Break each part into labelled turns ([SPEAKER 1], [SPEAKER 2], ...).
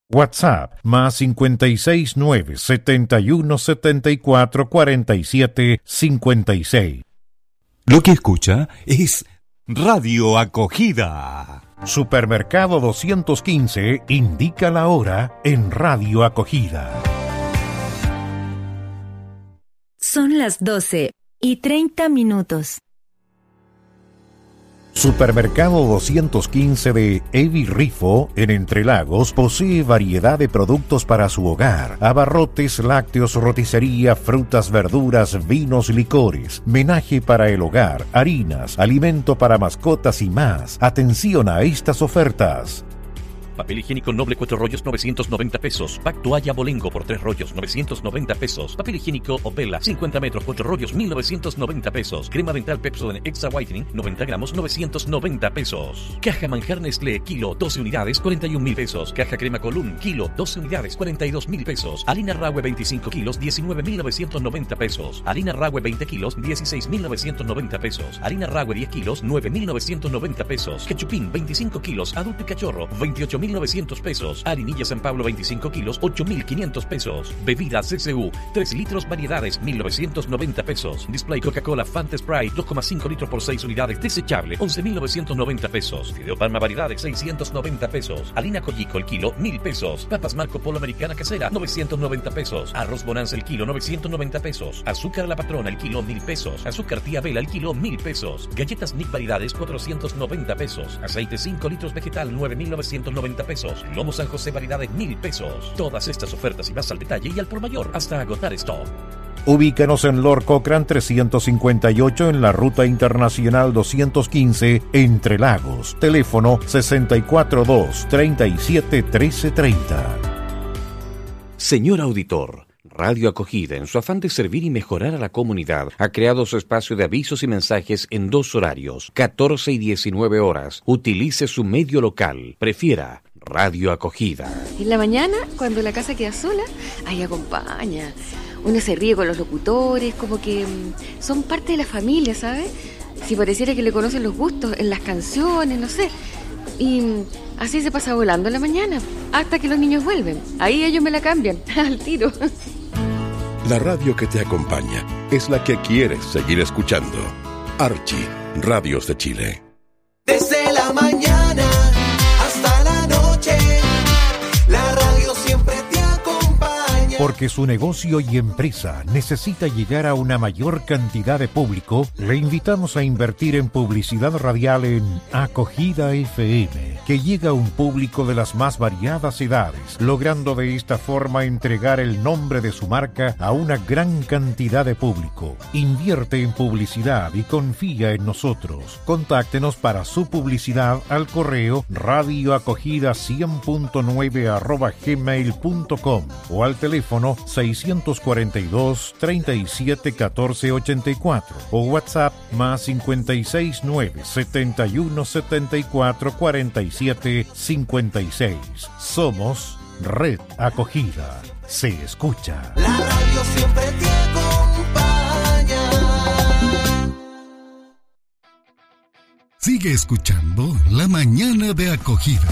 [SPEAKER 1] WhatsApp más 569 71 74 47 56.
[SPEAKER 2] Lo que escucha es Radio Acogida.
[SPEAKER 1] Supermercado 215 indica la hora en Radio Acogida.
[SPEAKER 3] Son las 12:30.
[SPEAKER 1] Supermercado 215 de Evi Rifo, en Entre Lagos, posee variedad de productos para su hogar: abarrotes, lácteos, roticería, frutas, verduras, vinos, licores, menaje para el hogar, harinas, alimento para mascotas y más. Atención a estas ofertas.
[SPEAKER 4] Papel higiénico Noble 4 rollos 990 pesos. Pack toalla Bolengo por 3 rollos 990 pesos. Papel higiénico Opela 50 metros 4 rollos 1990 pesos. Crema dental Pepsodent Extra Whitening 90 gramos 990 pesos. Caja manjar Nestlé kilo 12 unidades 41.000 pesos. Caja crema Column kilo 12 unidades 42.000 pesos. Harina Rahue 25 kilos 19.990 pesos. Harina Rahue 20 kilos 16.990 pesos. Harina Rahue 10 kilos 9.990 pesos. Ketchupín 25 kilos adulto y cachorro 28.900 pesos. Harinilla San Pablo 25 kilos 8.500 pesos. Bebidas CCU 3 litros variedades 1.990 pesos. Display Coca-Cola Fanta Sprite 2,5 litros por 6 unidades desechable 11.990 pesos. Fideo Palma variedades 690 pesos. Harina Collico el kilo 1.000 pesos. Papas Marco Polo Americana casera 990 pesos. Arroz Bonanza el kilo 990 pesos. Azúcar La Patrona el kilo 1.000 pesos. Azúcar Tía Vela el kilo 1.000 pesos. Galletas Nick variedades 490 pesos. Aceite 5 litros vegetal 9.990 pesos. Lomo San José variedades 1.000 pesos. Todas estas ofertas y más al detalle y al por mayor hasta agotar stock.
[SPEAKER 1] Ubícanos en Lord Cochrane 358 en la Ruta Internacional 215, Entre Lagos. Teléfono 642 37 1330.
[SPEAKER 5] Señor auditor, Radio Acogida, en su afán de servir y mejorar a la comunidad, ha creado su espacio de avisos y mensajes en 2 horarios, 14 y 19 horas. Utilice su medio local. Prefiera Radio Acogida.
[SPEAKER 6] En la mañana, cuando la casa queda sola, ahí acompaña. Uno se ríe con los locutores, como que son parte de la familia, ¿sabes? Si pareciera que le conocen los gustos en las canciones, no sé. Y así se pasa volando en la mañana, hasta que los niños vuelven. Ahí ellos me la cambian, al tiro.
[SPEAKER 7] La radio que te acompaña es la que quieres seguir escuchando. Archie, Radios de Chile.
[SPEAKER 8] Desde la mañana hasta la noche, la radio siempre te acompaña.
[SPEAKER 1] Porque su negocio y empresa necesita llegar a una mayor cantidad de público, le invitamos a invertir en publicidad radial en Acogida FM, que llega a un público de las más variadas edades, logrando de esta forma entregar el nombre de su marca a una gran cantidad de público. Invierte en publicidad y confía en nosotros. Contáctenos para su publicidad al correo radioacogida100.9@gmail.com o al teléfono 642 37 14 84 o WhatsApp más 569 71 74 47 56. Somos Red Acogida. Se escucha.
[SPEAKER 8] La radio siempre te acompaña.
[SPEAKER 9] Sigue escuchando La Mañana de Acogida.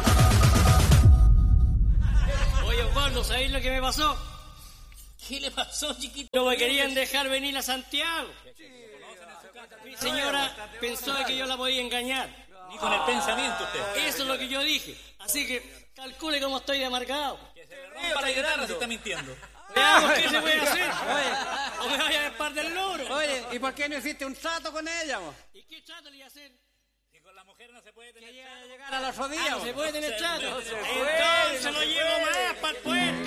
[SPEAKER 10] Oye, Osvaldo, ¿sabéis lo que me pasó? ¿Qué le pasó, chiquito? No me querían dejar venir a Santiago. Mi señora pensó que yo la podía engañar.
[SPEAKER 11] Ni con el pensamiento usted.
[SPEAKER 10] Eso es lo que yo dije. Así que calcule cómo estoy de amargado.
[SPEAKER 11] Que se le rompa la guitarra si está mintiendo.
[SPEAKER 10] Veamos qué se puede hacer. O me vaya a despar del loro.
[SPEAKER 12] Oye, ¿y por qué no hiciste un trato con ella?
[SPEAKER 10] ¿Y qué trato le iba a hacer?
[SPEAKER 11] Si con la mujer no se puede tener
[SPEAKER 12] trato. Llegar a los rodillas.
[SPEAKER 10] No se puede tener trato.
[SPEAKER 12] No se
[SPEAKER 10] Entonces no llevo más para el puerto.